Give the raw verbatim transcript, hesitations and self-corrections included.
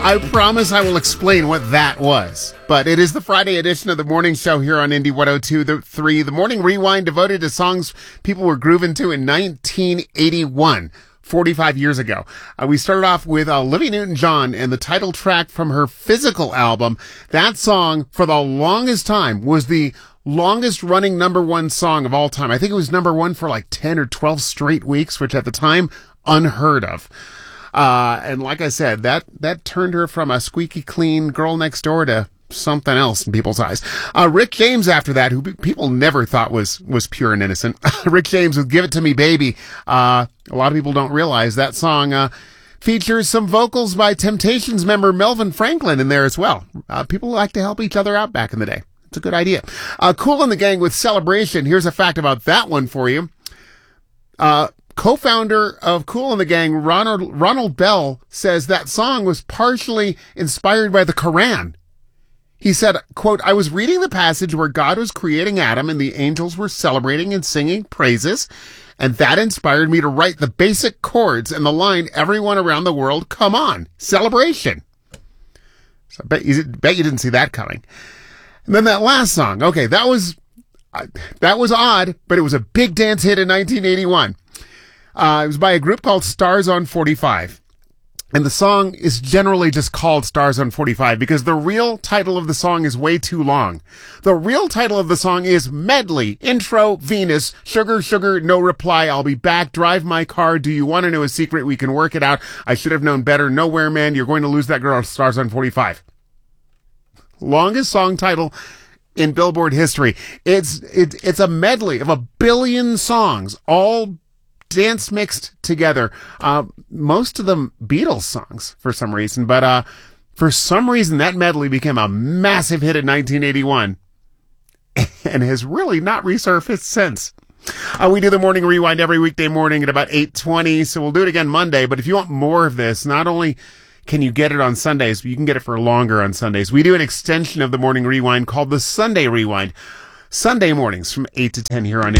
I promise I will explain what that was. But it is the Friday edition of the morning show here on Indie one oh two point three. The Morning Rewind devoted to songs people were grooving to in nineteen eighty-one. forty-five years ago. Uh, we started off with uh, Olivia Newton-John and the title track from her Physical album. That song, for the longest time, was the longest running number one song of all time. I think it was number one for like ten or twelve straight weeks, which at the time, unheard of. Uh, and like I said, that, that turned her from a squeaky clean girl next door to something else in people's eyes. Uh, Rick James after that, who people never thought was, was pure and innocent. Rick James with Give It To Me Baby. Uh, a lot of people don't realize that song, uh, features some vocals by Temptations member Melvin Franklin in there as well. Uh, people like to help each other out back in the day. It's a good idea. Uh, Kool and the Gang with Celebration. Here's a fact about that one for you. Uh, Co-founder of Kool and the Gang, Ronald, Ronald Bell, says that song was partially inspired by the Quran. He said, quote, I was reading the passage where God was creating Adam and the angels were celebrating and singing praises, and that inspired me to write the basic chords and the line, everyone around the world, come on, celebration. So I bet you, bet you didn't see that coming. And then that last song, okay, that was, uh, that was odd, but it was a big dance hit in nineteen eighty-one. Uh, it was by a group called Stars on forty-five. And the song is generally just called Stars on forty-five because the real title of the song is way too long. The real title of the song is Medley, Intro, Venus, Sugar, Sugar, No Reply, I'll Be Back, Drive My Car, Do You Want to Know a Secret, We Can Work It Out, I Should Have Known Better, Nowhere Man, You're Going to Lose That Girl, Stars on forty-five. Longest song title in Billboard history. It's, it, it's a medley of a billion songs, all dance mixed together. Uh, most of them Beatles songs for some reason, but, uh, for some reason that medley became a massive hit in nineteen eighty-one and has really not resurfaced since. Uh, we do the Morning Rewind every weekday morning at about eight twenty, so we'll do it again Monday. But if you want more of this, not only can you get it on Sundays, but you can get it for longer on Sundays. We do an extension of the Morning Rewind called the Sunday Rewind. Sunday mornings from eight to ten here on